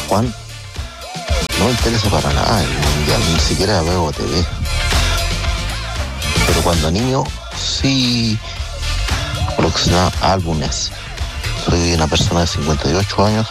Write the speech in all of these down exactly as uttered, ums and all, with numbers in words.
Juan, no me interesa para nada el mundial, ni siquiera veo T V. Pero cuando niño sí coleccionaba álbumes. Soy una persona de cincuenta y ocho años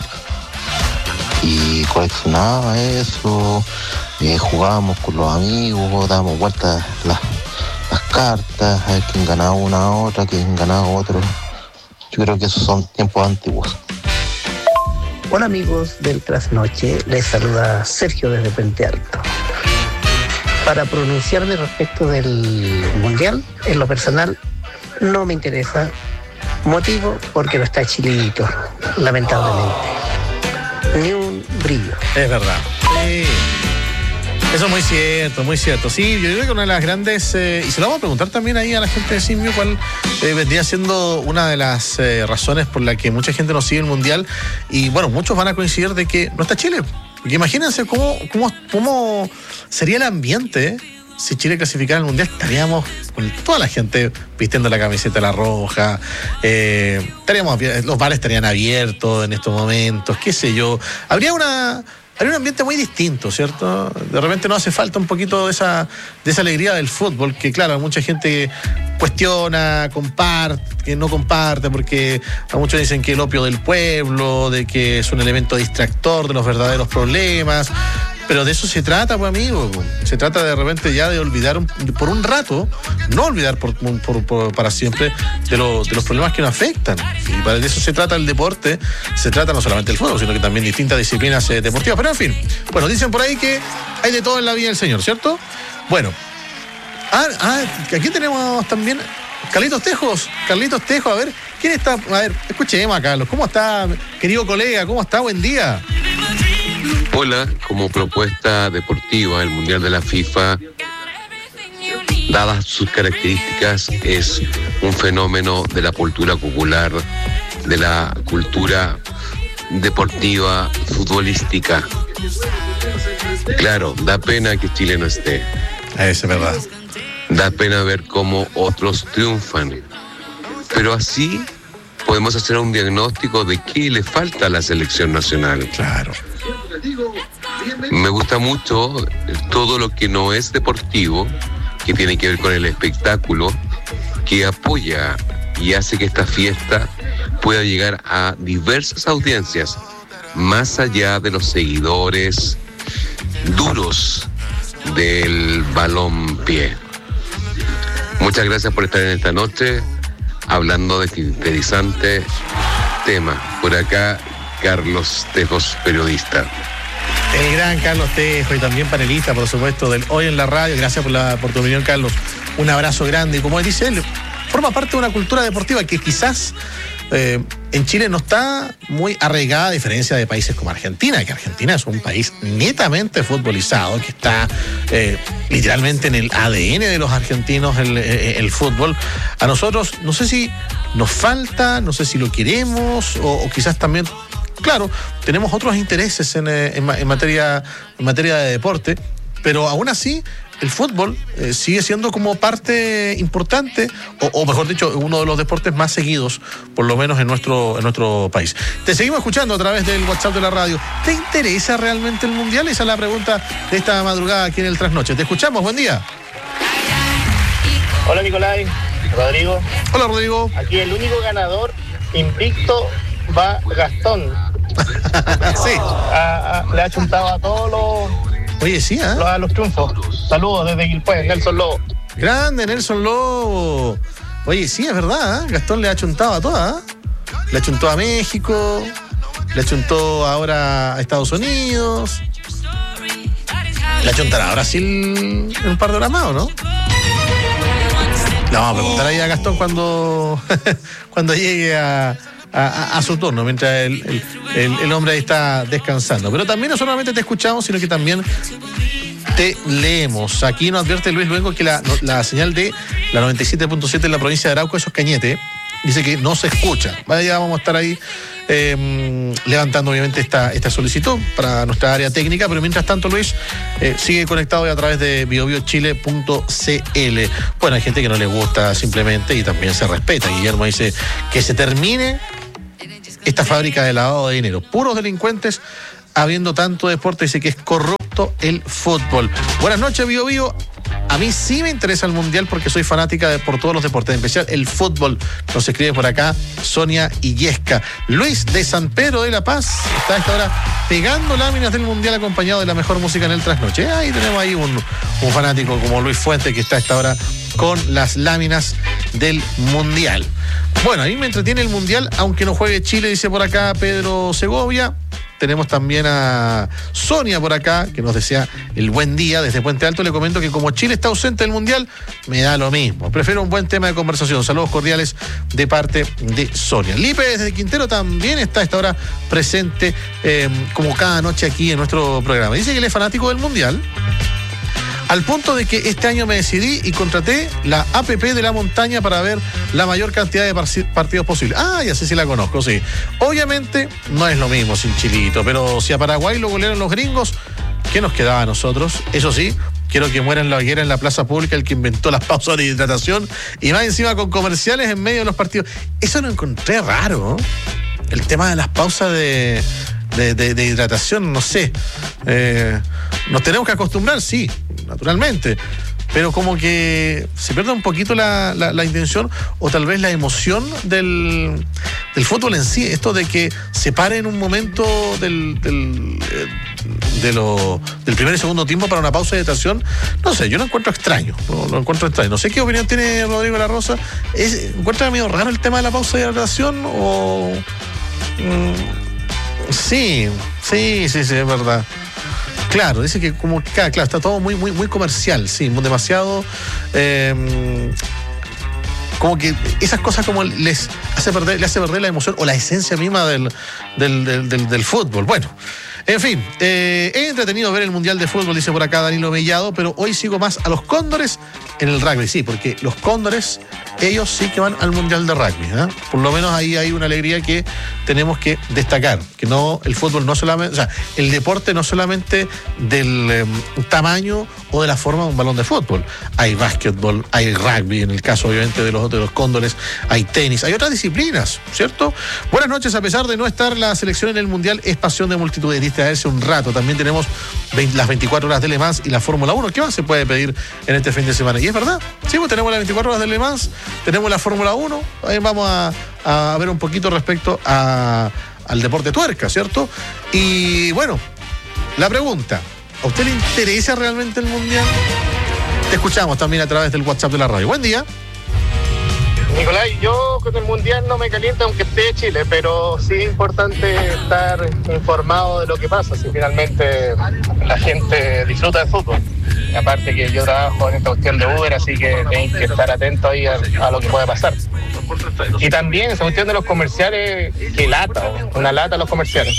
y coleccionaba eso, eh, jugábamos con los amigos, dábamos vueltas las, las cartas, a ver quién ganaba una a otra, quién ganaba otro. Yo creo que esos son tiempos antiguos. Hola amigos del Trasnoche, les saluda Sergio desde Puente Alto. Para pronunciarme respecto del Mundial, en lo personal, no me interesa. Motivo, porque no está Chilito, lamentablemente. Ni un brillo. Es verdad. Sí. Eso es muy cierto, muy cierto. Sí, yo creo que una de las grandes, eh, y se lo vamos a preguntar también ahí a la gente de Simio, cuál eh, vendría siendo una de las eh, razones por la que mucha gente no sigue el Mundial. Y bueno, muchos van a coincidir de que no está Chile. Porque imagínense cómo, cómo, cómo sería el ambiente, ¿eh? Si Chile clasificara al Mundial, estaríamos con toda la gente vistiendo la camiseta la roja, eh, estaríamos, los bares estarían abiertos en estos momentos, qué sé yo. Habría una... Habría un ambiente muy distinto, ¿cierto? De repente no hace falta un poquito de esa, de esa alegría del fútbol, que claro, mucha gente cuestiona, comparte, que no comparte, porque a muchos dicen que el opio del pueblo, de que es un elemento distractor de los verdaderos problemas. Pero de eso se trata, pues, amigo. Se trata de repente ya de olvidar un, por un rato, no olvidar por, por, por, para siempre de, lo, de los problemas que nos afectan. Y para eso se trata el deporte, se trata no solamente el fútbol, sino que también distintas disciplinas eh, deportivas. Pero en fin, bueno, dicen por ahí que hay de todo en la vida del Señor, ¿cierto? Bueno, ah, ah, aquí tenemos también Carlitos Tejos. Carlitos Tejos, a ver, ¿quién está? A ver, escuchemos a Carlos. ¿Cómo está, querido colega? ¿Cómo está? Buen día. Hola, como propuesta deportiva, el Mundial de la FIFA, dadas sus características, es un fenómeno de la cultura popular, de la cultura deportiva, futbolística. Claro, da pena que Chile no esté. Eso es verdad. Da pena ver cómo otros triunfan. Pero así podemos hacer un diagnóstico de qué le falta a la selección nacional. Claro. Me gusta mucho todo lo que no es deportivo, que tiene que ver con el espectáculo, que apoya y hace que esta fiesta pueda llegar a diversas audiencias, más allá de los seguidores duros del balompié. Muchas gracias por estar en esta noche hablando de este interesante tema. Por acá, Carlos Tejos, periodista. El gran Carlos Tejo y también panelista, por supuesto, del Hoy en la Radio. Gracias por, la, por tu opinión, Carlos. Un abrazo grande. Y como dice él, forma parte de una cultura deportiva que quizás eh, en Chile no está muy arraigada, a diferencia de países como Argentina, que Argentina es un país netamente futbolizado, que está eh, literalmente en el A D N de los argentinos el, el, el fútbol. A nosotros, no sé si nos falta, no sé si lo queremos, o, o quizás también... Claro, tenemos otros intereses en, en, en, materia, en materia de deporte, pero aún así el fútbol eh, sigue siendo como parte importante, o, o mejor dicho, uno de los deportes más seguidos, por lo menos en nuestro, en nuestro país. Te seguimos escuchando a través del WhatsApp de la radio. ¿Te interesa realmente el Mundial? Esa es la pregunta de esta madrugada aquí en el Trasnoche. Te escuchamos, buen día. Hola Nicolai, Rodrigo. Hola Rodrigo. Aquí el único ganador invicto va Gastón. Sí. A, a, le ha chuntado a todos los, Oye, sí, ¿eh? los, a los triunfos. Saludos desde Quilpué, Nelson Lobo. Grande Nelson Lobo. Oye, sí, es verdad, ¿eh? Gastón le ha chuntado a todas, ¿eh? Le ha chuntado a México, le ha chuntado ahora a Estados Unidos, le ha chuntado a Brasil en un par de horas más, ¿o no? Le vamos a preguntar ahí a Gastón cuando, cuando llegue a, a, a su turno, mientras el, el, el, el hombre ahí está descansando. Pero también no solamente te escuchamos, sino que también te leemos. Aquí nos advierte Luis Luengo que la, la señal de la noventa y siete punto siete en la provincia de Arauco, eso es Cañete, dice que no se escucha. Vaya, vamos a estar ahí eh, levantando obviamente esta, esta solicitud para nuestra área técnica, pero mientras tanto, Luis, eh, sigue conectado a través de bio bio chile punto c l. Bueno, hay gente que no le gusta simplemente y también se respeta. Guillermo dice que se termine esta fábrica de lavado de dinero. Puros delincuentes, habiendo tanto deporte, dice que es corrupto el fútbol. Buenas noches, Bio Bio. A mí sí me interesa el Mundial porque soy fanática de, por todos los deportes, en especial el fútbol. Nos escribe por acá Sonia Illesca. Luis de San Pedro de la Paz está a esta hora pegando láminas del Mundial acompañado de la mejor música en el trasnoche. Ahí tenemos ahí un, un fanático como Luis Fuente que está a esta hora con las láminas del Mundial. Bueno, a mí me entretiene el Mundial, aunque no juegue Chile, dice por acá Pedro Segovia. Tenemos también a Sonia por acá, que nos desea el buen día. Desde Puente Alto le comento que como Chile está ausente del Mundial, me da lo mismo. Prefiero un buen tema de conversación. Saludos cordiales de parte de Sonia. Lipe desde Quintero también está a esta hora presente, eh, como cada noche aquí en nuestro programa. Dice que él es fanático del Mundial, al punto de que este año me decidí y contraté la A P P de la montaña para ver la mayor cantidad de partidos posible. Ah, ya sé si la conozco, sí. Obviamente no es lo mismo sin Chilito, pero si a Paraguay lo golearon los gringos, ¿qué nos quedaba a nosotros? Eso sí, quiero que muera en la hoguera en la plaza pública el que inventó las pausas de hidratación y más encima con comerciales en medio de los partidos. Eso lo encontré raro, ¿no? El tema de las pausas de... De, de, de hidratación, no sé. Eh, nos tenemos que acostumbrar, sí, naturalmente. Pero como que se pierde un poquito la, la, la intención o tal vez la emoción del, del fútbol en sí. Esto de que se pare en un momento del, del, de lo, del primer y segundo tiempo para una pausa de hidratación. No sé, yo lo encuentro extraño. Lo, lo encuentro extraño. No sé qué opinión tiene Rodrigo La Rosa. ¿Es, ¿Encuentra medio raro el tema de la pausa de hidratación o...? Mmm, Sí, sí, sí, sí, es verdad. Claro, dice que como que, claro, está todo muy, muy, muy comercial, sí, demasiado. Eh, como que esas cosas como les hace perder, le hace perder la emoción o la esencia misma del, del, del, del, del fútbol. Bueno, en fin, eh, he entretenido ver el Mundial de Fútbol, dice por acá Danilo Mellado, pero hoy sigo más a los Cóndores en el rugby, sí, porque los Cóndores, ellos sí que van al Mundial de Rugby, ¿eh? Por lo menos ahí hay una alegría que tenemos que destacar, que no, el fútbol no solamente, o sea, el deporte no solamente del eh, tamaño o de la forma de un balón de fútbol. Hay básquetbol, hay rugby, en el caso obviamente de los, de los Cóndores, hay tenis, hay otras disciplinas, ¿cierto? Buenas noches, a pesar de no estar la selección en el Mundial, es pasión de multitudes, distraerse un rato. También tenemos veinte, las veinticuatro horas de Le Mans y la Fórmula uno. ¿Qué más se puede pedir en este fin de semana? Y es verdad, sí, pues tenemos las veinticuatro horas de Le Mans, tenemos la Fórmula uno, ahí vamos a, a ver un poquito respecto a, al deporte tuerca, ¿cierto? Y bueno, la pregunta, ¿a usted le interesa realmente el Mundial? Te escuchamos también a través del WhatsApp de la radio. Buen día. Nicolás, yo con el Mundial no me calienta aunque esté Chile, pero sí es importante estar informado de lo que pasa, si finalmente la gente disfruta del fútbol. Y aparte que yo trabajo en esta cuestión de Uber, así que tenéis que estar atentos ahí a, a lo que puede pasar. Y también esa cuestión de los comerciales, que lata, una lata los comerciales.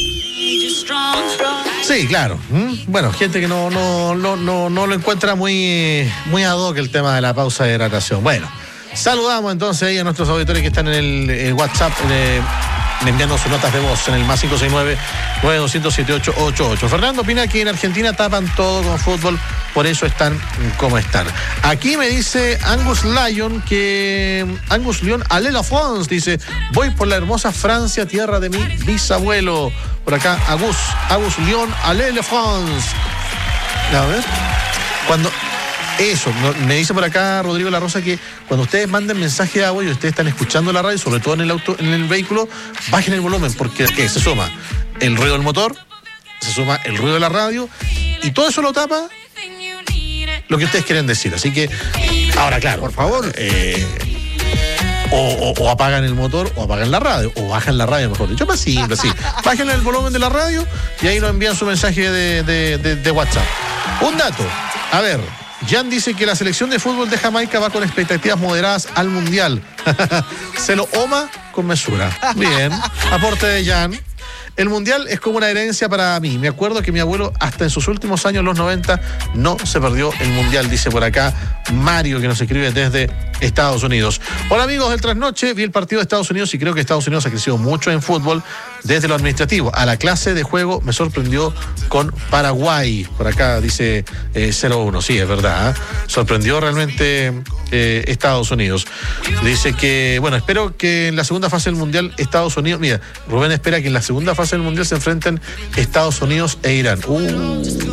Sí, claro. Bueno, gente que no, no, no, no, no lo encuentra muy, muy ad hoc el tema de la pausa de hidratación. Bueno, saludamos entonces ahí a nuestros auditores que están en el, el WhatsApp eh, enviando sus notas de voz en el más cinco seis nueve, nueve dos cero cero, siete ocho ocho ocho. Fernando opina que en Argentina tapan todo con fútbol, por eso están como están. Aquí me dice Angus Lyon que Angus Lyon, allez la France, dice, voy por la hermosa Francia, tierra de mi bisabuelo. Por acá, Agus, Agus Lyon, allez la France. A ver, cuando... Eso, me dice por acá Rodrigo La Rosa que cuando ustedes manden mensaje de agua y ustedes están escuchando la radio, sobre todo en el auto, en el vehículo, bajen el volumen, porque ¿qué? Se suma el ruido del motor, se suma el ruido de la radio, y todo eso lo tapa lo que ustedes quieren decir. Así que, ahora claro, por favor, eh, o, o, o apagan el motor, o apagan la radio, o bajan la radio, mejor dicho, más simple, sí. Bajen el volumen de la radio y ahí nos envían su mensaje de, de, de, de WhatsApp. Un dato, a ver. Jan dice que la selección de fútbol de Jamaica va con expectativas moderadas al Mundial. Se lo oma con mesura. Bien, aporte de Jan. el Mundial es como una herencia para mí. Me acuerdo que mi abuelo hasta en sus últimos años, los noventa, no se perdió el Mundial, dice por acá Mario, que nos escribe desde Estados Unidos. Hola amigos del Trasnoche, vi el partido de Estados Unidos y creo que Estados Unidos ha crecido mucho en fútbol desde lo administrativo. A la clase de juego me sorprendió con Paraguay. Por acá dice eh, cero uno, sí, es verdad. ¿eh? Sorprendió realmente eh, Estados Unidos. Dice que, bueno, espero que en la segunda fase del Mundial Estados Unidos, mira, Rubén espera que en la segunda fase del Mundial se enfrenten Estados Unidos e Irán. Uh.